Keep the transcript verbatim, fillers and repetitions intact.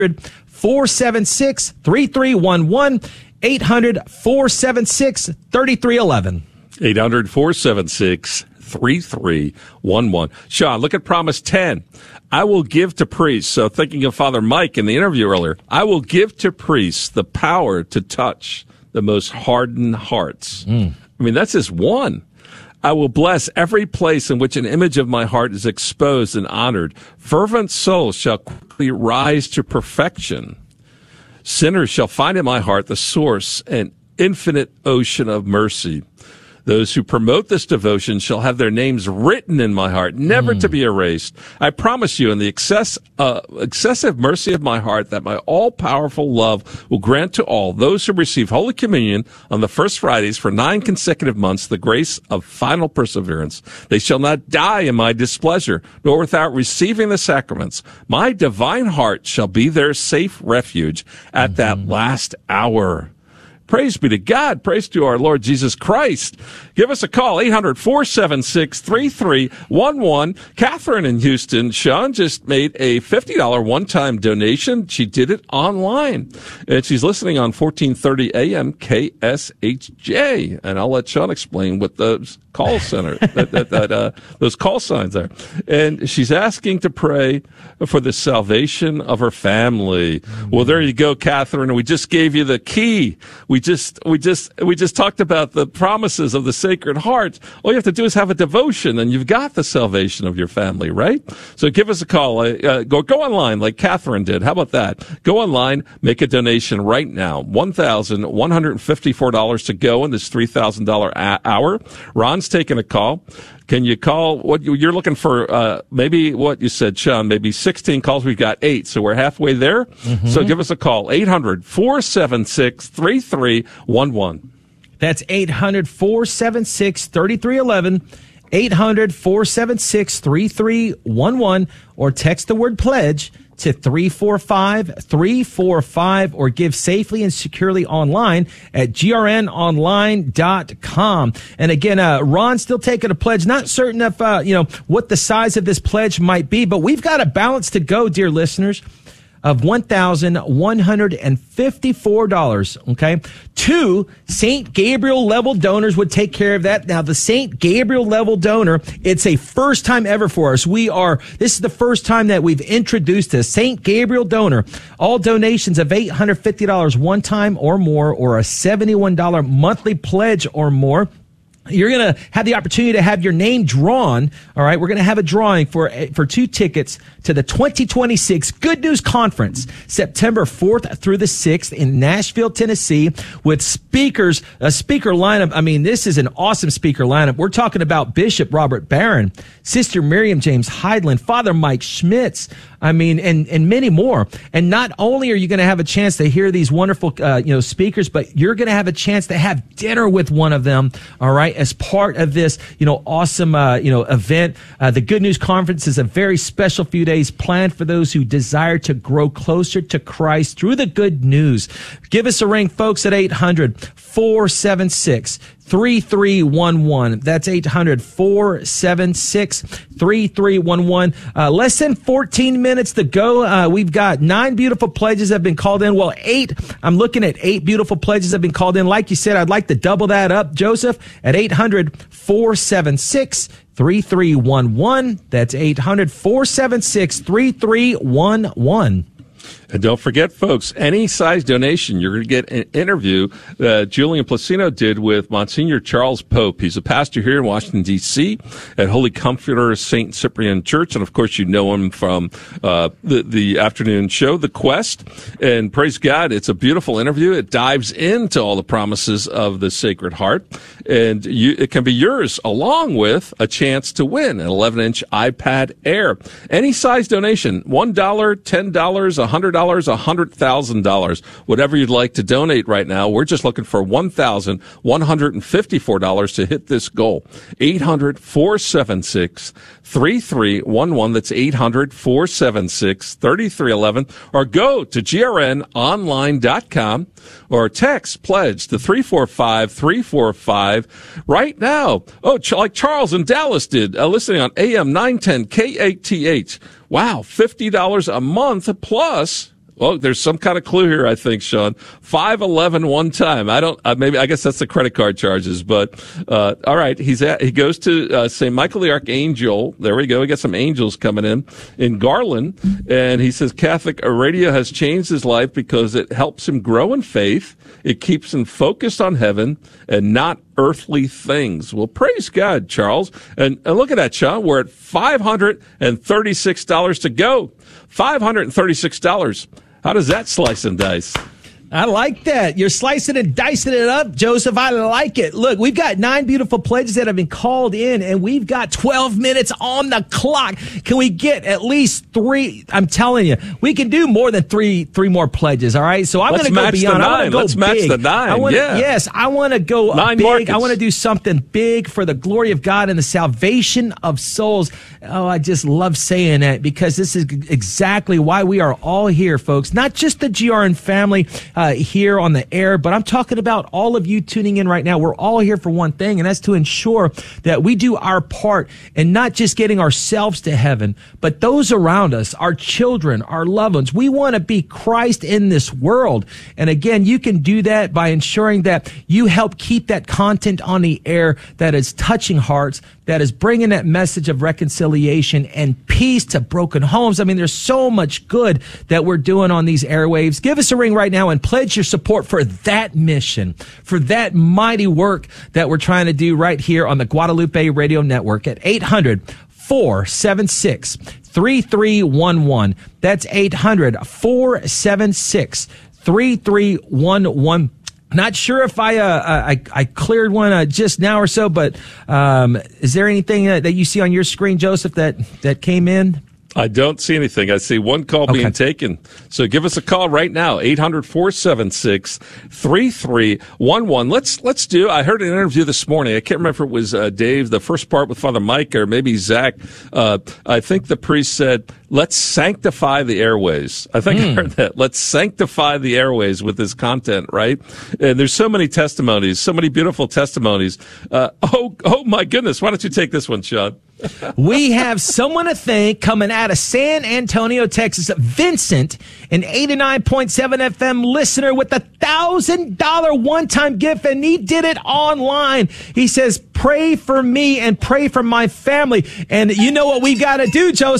four seven six, three three one one, eight hundred, four seven six, three three one one. eight hundred, four seven six, three three one one. Sean, look at Promise ten. I will give to priests. So thinking of Father Mike in the interview earlier, I will give to priests the power to touch the most hardened hearts. Mm. I mean, that's just one. I will bless every place in which an image of my heart is exposed and honored. Fervent souls shall quickly rise to perfection. Sinners shall find in my heart the source and infinite ocean of mercy. Those who promote this devotion shall have their names written in my heart, never mm. to be erased. I promise you in the excess, uh, excessive mercy of my heart that my all-powerful love will grant to all those who receive Holy Communion on the first Fridays for nine consecutive months the grace of final perseverance. They shall not die in my displeasure, nor without receiving the sacraments. My divine heart shall be their safe refuge at mm-hmm. that last hour. Praise be to God. Praise to our Lord Jesus Christ. Give us a call, eight hundred, four seven six, three three one one. Catherine in Houston, Sean, just made a fifty dollars one-time donation. She did it online. And she's listening on fourteen thirty A M K S H J. And I'll let Sean explain what those call center, that, that, that, uh, those call signs are. And she's asking to pray for the salvation of her family. Mm-hmm. Well, there you go, Catherine. We just gave you the key. We just, we just, we just talked about the promises of the Sacred Heart. All you have to do is have a devotion, and you've got the salvation of your family, right? So give us a call. Uh, go, go online like Catherine did. How about that? Go online, make a donation right now. one thousand one hundred fifty-four dollars to go in this three thousand dollars a- hour. Ron's taking a call. Can you call what you, you're looking for? Uh, maybe what you said, Sean, maybe sixteen calls. We've got eight, so we're halfway there. Mm-hmm. So give us a call, eight hundred, four seven six, three three one one. That's eight hundred, four seven six, three three one one, eight hundred, four seven six, three three one one, or text the word pledge to three four five, three four five, or give safely and securely online at G R N online dot com. And again, uh, Ron's still taking a pledge. Not certain of, uh, you know, what the size of this pledge might be, but we've got a balance to go, dear listeners, of one thousand one hundred fifty-four dollars, okay? Two Saint Gabriel level donors would take care of that. Now, the Saint Gabriel level donor, it's a first time ever for us. We are, this is the first time that we've introduced a Saint Gabriel donor. All donations of eight hundred fifty dollars one time or more, or a seventy-one dollars monthly pledge or more, you're going to have the opportunity to have your name drawn. All right. We're going to have a drawing for, for two tickets to the twenty twenty-six Good News Conference, September fourth through the sixth in Nashville, Tennessee, with speakers, a speaker lineup. I mean, this is an awesome speaker lineup. We're talking about Bishop Robert Barron, Sister Miriam James Heidland, Father Mike Schmitz. I mean, and, and many more. And not only are you going to have a chance to hear these wonderful, uh, you know, speakers, but you're going to have a chance to have dinner with one of them. All right. As part of this, you know, awesome, uh, you know, event. Uh, the Good News Conference is a very special few days planned for those who desire to grow closer to Christ through the good news. Give us a ring, folks, at eight hundred, four seven six, three three one one. That's eight hundred, four seven six, three three one one. Uh, less than fourteen minutes to go. Uh, we've got nine beautiful pledges that have been called in. Well, eight. I'm looking at eight beautiful pledges that have been called in. Like you said, I'd like to double that up, Joseph, at eight hundred, four seven six, three three one one. That's eight hundred, four seven six, three three one one. And don't forget, folks, any size donation, you're going to get an interview that Julian Placino did with Monsignor Charles Pope. He's a pastor here in Washington, D C at Holy Comforter Saint Cyprian Church. And, of course, you know him from uh, the, the afternoon show, The Quest. And praise God, it's a beautiful interview. It dives into all the promises of the Sacred Heart. And you, it can be yours along with a chance to win an eleven inch iPad Air. Any size donation, one dollar, ten dollars, one hundred dollars, one hundred thousand dollars. Whatever you'd like to donate right now, we're just looking for one thousand one hundred fifty-four dollars to hit this goal. eight hundred, four seven six, three three one one. That's eight hundred, four seven six, three three one one. Or go to G R N online dot com or text pledge to three four five, three four five right now. Oh, like Charles in Dallas did, uh, listening on A M nine ten K A T H. Wow, fifty dollars a month plus Well, there's some kind of clue here, I think, Sean. five eleven one time. I don't, uh, maybe, I guess that's the credit card charges, but, uh, all right. He's at, he goes to, uh, Saint Michael the Archangel. There we go. We got some angels coming in, in Garland. And he says Catholic radio has changed his life because it helps him grow in faith. It keeps him focused on heaven and not earthly things. Well, praise God, Charles. And, and look at that, Sean. We're at five hundred thirty-six dollars to go. five hundred thirty-six dollars. How does that slice and dice? I like that. You're slicing and dicing it up, Joseph. I like it. Look, we've got nine beautiful pledges that have been called in, and we've got twelve minutes on the clock. Can we get at least three? I'm telling you, we can do more than three three more pledges, all right? So I'm going to go beyond. I want to go Let's big. match the nine. I wanna, yeah. Yes, I want to go nine big. markets. I want to do something big for the glory of God and the salvation of souls. Oh, I just love saying that because this is exactly why we are all here, folks. Not just the G R N family uh, here on the air, but I'm talking about all of you tuning in right now. We're all here for one thing, and that's to ensure that we do our part in not just getting ourselves to heaven, but those around us, our children, our loved ones. We want to be Christ in this world. And again, you can do that by ensuring that you help keep that content on the air that is touching hearts, that is bringing that message of reconciliation and peace to broken homes. I mean, there's so much good that we're doing on these airwaves. Give us a ring right now and pledge your support for that mission, for that mighty work that we're trying to do right here on the Guadalupe Radio Network at eight hundred, four seven six, three three one one. That's eight hundred, four seven six, three three one one. Not sure if I uh, I, I cleared one uh, just now or so, but um, is there anything uh, that you see on your screen, Joseph, that, that came in? I don't see anything. I see one call Okay. being taken. So give us a call right now, eight hundred, four seven six, three three one one. Let's, let's do, I heard an interview this morning. I can't remember if it was uh, Dave, the first part with Father Mike, or maybe Zach. Uh, I think the priest said, let's sanctify the airways. I think mm. I heard that. Let's sanctify the airways with this content, right? And there's so many testimonies, so many beautiful testimonies. Uh, oh, oh my goodness. Why don't you take this one, Sean? We have someone to thank coming out of San Antonio, Texas. Vincent, an eighty-nine point seven F M listener with a one thousand dollars one-time gift, and he did it online. He says, pray for me and pray for my family. And you know what we got to do, Joseph?